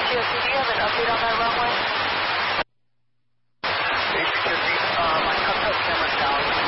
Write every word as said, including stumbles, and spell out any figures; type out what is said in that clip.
C O C, do you have an update on that runway? A C fifty, uh, my contact camera's down.